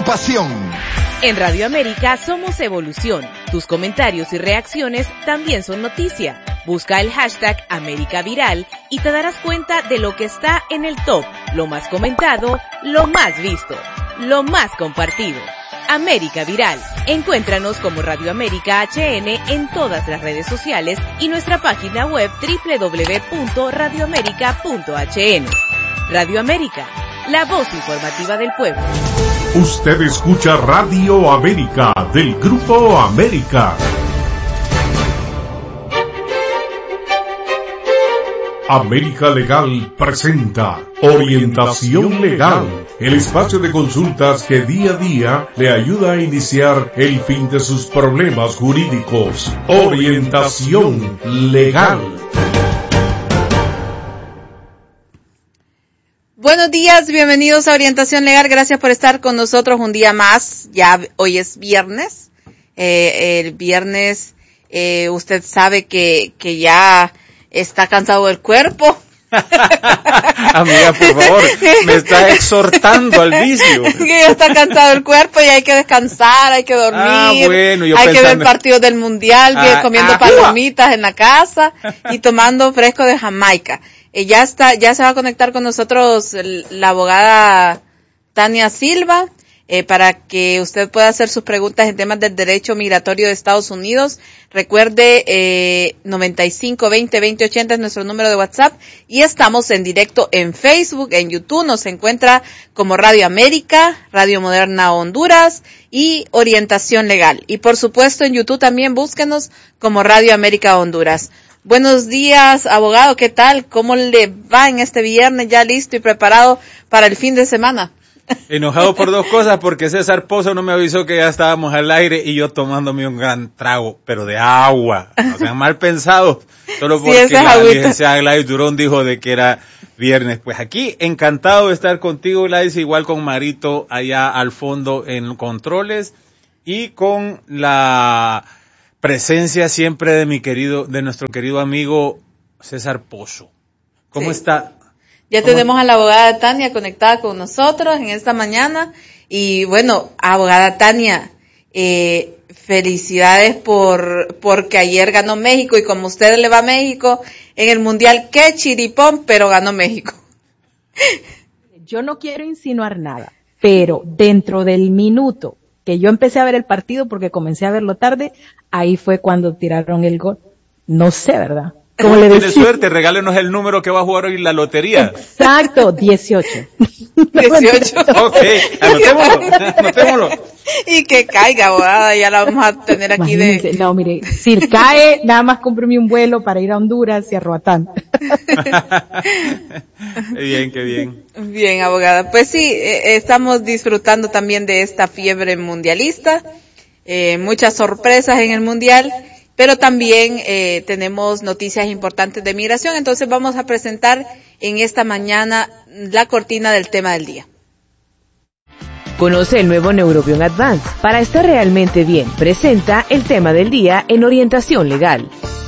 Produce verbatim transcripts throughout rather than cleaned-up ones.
pasión. En Radio América somos evolución. Tus comentarios y reacciones también son noticia. Busca el hashtag América Viral y te darás cuenta de lo que está en el top, lo más comentado, lo más visto, lo más compartido. América Viral. Encuéntranos como Radio América H N en todas las redes sociales y nuestra página web doble u doble u doble u punto radio américa punto h n. Radio América, la voz informativa del pueblo. Usted escucha Radio América del Grupo América. América Legal presenta Orientación Legal, el espacio de consultas que día a día le ayuda a iniciar el fin de sus problemas jurídicos. Orientación Legal. Buenos días, bienvenidos a Orientación Legal, gracias por estar con nosotros un día más. Ya hoy es viernes, eh, el viernes eh, usted sabe que, que ya está cansado del cuerpo. Amiga, por favor, me está exhortando al vicio. Que ya está cansado el cuerpo y hay que descansar, hay que dormir, ah, bueno, yo hay pensando... que ver partidos del mundial, ah, comiendo ah, palomitas en la casa y tomando fresco de Jamaica. Eh, ya está, ya se va a conectar con nosotros la abogada Tania Silva, eh, para que usted pueda hacer sus preguntas en temas del derecho migratorio de Estados Unidos. Recuerde, eh, noventa y cinco veinte veinte ochenta es nuestro número de WhatsApp y estamos en directo en Facebook, en YouTube, nos encuentra como Radio América, Radio Moderna Honduras y Orientación Legal. Y por supuesto en YouTube también búsquenos como Radio América Honduras. Buenos días, abogado, ¿qué tal? ¿Cómo le va en este viernes ya listo y preparado para el fin de semana? Enojado por dos cosas, porque César Pozo no me avisó que ya estábamos al aire y yo tomándome un gran trago, pero de agua. O sea, mal pensado, solo porque sí, la licenciada Gladys Durón dijo de que era viernes. Pues aquí, encantado de estar contigo, Gladys, igual con Marito allá al fondo en controles y con la presencia siempre de mi querido, de nuestro querido amigo César Pozo. ¿Cómo sí. está? Ya ¿Cómo? Tenemos a la abogada Tania conectada con nosotros en esta mañana. Y bueno, abogada Tania, eh, felicidades por, porque ayer ganó México y como usted le va a México en el Mundial, qué chiripón, pero ganó México. Yo no quiero insinuar nada, pero dentro del minuto que yo empecé a ver el partido porque comencé a verlo tarde, ahí fue cuando tiraron el gol. No sé, ¿verdad? ¿Cómo le Tiene suerte, regálenos el número que va a jugar hoy la lotería. Exacto, dieciocho. dieciocho. Ok, anotémoslo, anotémoslo. Y que caiga, abogada, ya la vamos a tener aquí. Imagínense, de... No, mire, si cae, nada más cómpreme un vuelo para ir a Honduras y a Roatán. Qué bien, qué bien. Bien, abogada. Pues sí, eh, estamos disfrutando también de esta fiebre mundialista, eh, muchas sorpresas en el mundial, pero también eh, tenemos noticias importantes de migración, entonces vamos a presentar en esta mañana la cortina del tema del día. Conoce el nuevo Neurobion Advance. Para estar realmente bien, presenta el tema del día en Orientación Legal.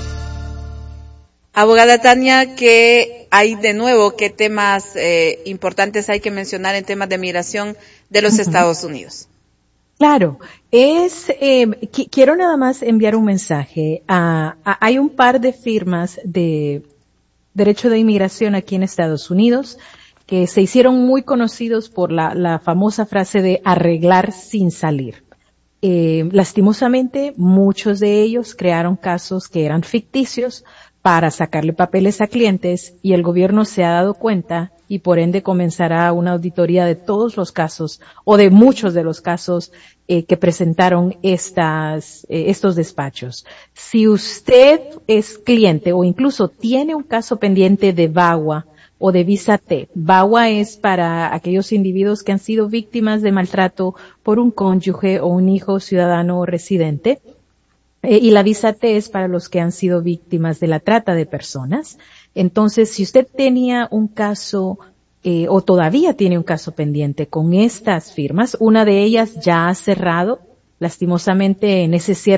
Abogada Tania, ¿qué hay de nuevo? ¿Qué temas eh, importantes hay que mencionar en temas de migración de los uh-huh. Estados Unidos? Claro, es eh, qu- quiero nada más enviar un mensaje. A, a, hay un par de firmas de derecho de inmigración aquí en Estados Unidos que se hicieron muy conocidos por la, la famosa frase de arreglar sin salir. Eh, lastimosamente, muchos de ellos crearon casos que eran ficticios para sacarle papeles a clientes y el gobierno se ha dado cuenta y por ende comenzará una auditoría de todos los casos o de muchos de los casos eh, que presentaron estas, eh, estos despachos. Si usted es cliente o incluso tiene un caso pendiente de VAWA o de Visa T, VAWA es para aquellos individuos que han sido víctimas de maltrato por un cónyuge o un hijo ciudadano o residente, eh, y la Visa T es para los que han sido víctimas de la trata de personas. Entonces, si usted tenía un caso eh, o todavía tiene un caso pendiente con estas firmas, una de ellas ya ha cerrado, lastimosamente en ese cierre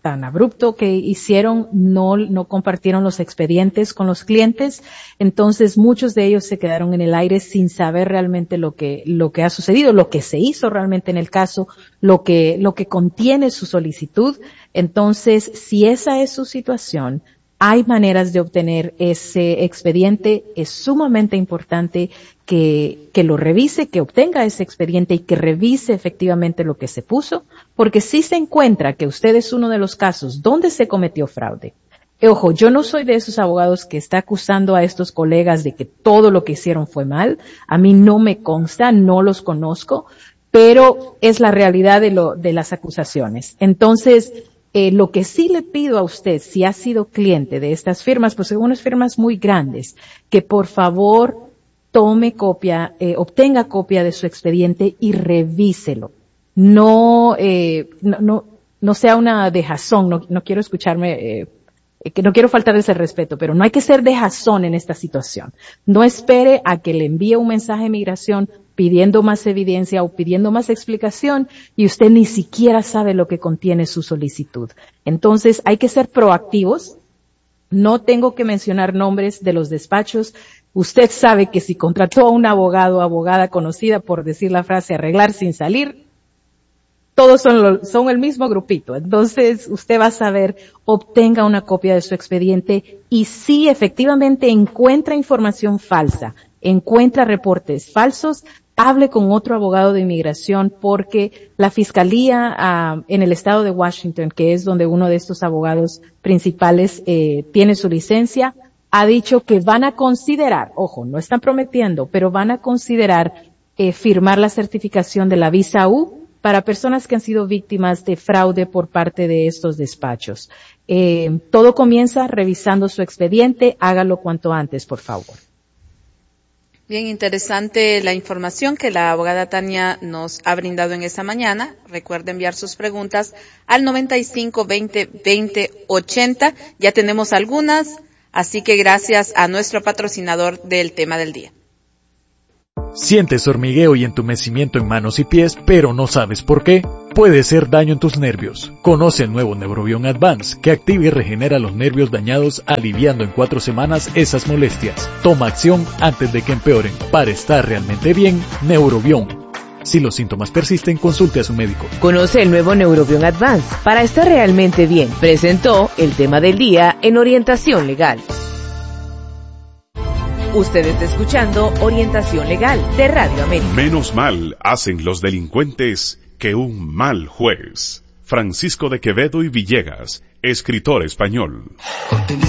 tan abrupto que hicieron, no, no compartieron los expedientes con los clientes, entonces muchos de ellos se quedaron en el aire sin saber realmente lo que, lo que ha sucedido, lo que se hizo realmente en el caso, lo que, lo que contiene su solicitud. Entonces, si esa es su situación, hay maneras de obtener ese expediente. Es sumamente importante que, que lo revise, que obtenga ese expediente y que revise efectivamente lo que se puso, porque si se encuentra que usted es uno de los casos donde se cometió fraude. Ojo, yo no soy de esos abogados que está acusando a estos colegas de que todo lo que hicieron fue mal. A mí no me consta, no los conozco, pero es la realidad de lo, de las acusaciones. Entonces, Eh, lo que sí le pido a usted, si ha sido cliente de estas firmas, pues son unas firmas muy grandes, que por favor tome copia, eh, obtenga copia de su expediente y revíselo. No, eh, no, no, no sea una dejazón, no, no quiero escucharme, eh, que no quiero faltarles el respeto, pero no hay que ser dejazón en esta situación. No espere a que le envíe un mensaje de migración pidiendo más evidencia o pidiendo más explicación y usted ni siquiera sabe lo que contiene su solicitud. Entonces hay que ser proactivos. No tengo que mencionar nombres de los despachos. Usted sabe que si contrató a un abogado o abogada conocida, por decir la frase arreglar sin salir, todos son, lo, son el mismo grupito. Entonces usted va a saber, obtenga una copia de su expediente y si efectivamente encuentra información falsa, encuentra reportes falsos, hable con otro abogado de inmigración porque la fiscalía uh, en el estado de Washington, que es donde uno de estos abogados principales eh, tiene su licencia, ha dicho que van a considerar, ojo, no están prometiendo, pero van a considerar eh, firmar la certificación de la visa U para personas que han sido víctimas de fraude por parte de estos despachos. Eh, todo comienza revisando su expediente, hágalo cuanto antes, por favor. Bien interesante la información que la abogada Tania nos ha brindado en esta mañana. Recuerde enviar sus preguntas al noventa y cinco veinte veinte ochenta. Ya tenemos algunas, así que gracias a nuestro patrocinador del tema del día. Sientes hormigueo y entumecimiento en manos y pies, pero no sabes por qué. Puede ser daño en tus nervios. Conoce el nuevo Neurobion Advance, que activa y regenera los nervios dañados, aliviando en cuatro semanas esas molestias. Toma acción antes de que empeoren. Para estar realmente bien, Neurobion. Si los síntomas persisten, consulte a su médico. Conoce el nuevo Neurobion Advance para estar realmente bien. Presentó el tema del día en Orientación Legal. Usted está escuchando Orientación Legal de Radio América. Menos mal hacen los delincuentes que un mal juez. Francisco de Quevedo y Villegas, escritor español.